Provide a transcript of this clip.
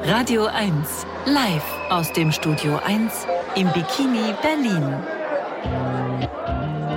Radio 1, live aus dem Studio 1 im Bikini Berlin.